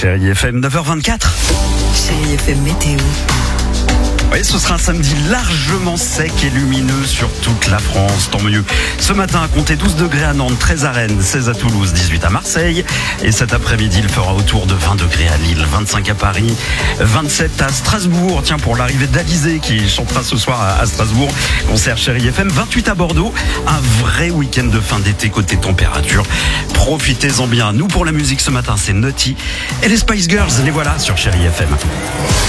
Chérie FM 9h24. Chérie FM météo. Oui, ce sera un samedi largement sec et lumineux sur toute la France, tant mieux. Ce matin, comptez 12 degrés à Nantes, 13 à Rennes, 16 à Toulouse, 18 à Marseille. Et cet après-midi, il fera autour de 20 degrés à Lille, 25 à Paris, 27 à Strasbourg. Tiens, pour l'arrivée d'Alizé qui chantera ce soir à Strasbourg, concert Chérie FM, 28 à Bordeaux. Un vrai week-end de fin d'été côté température. Profitez-en bien. Nous, pour la musique ce matin, c'est Naughty. Et les Spice Girls, les voilà sur Chérie FM.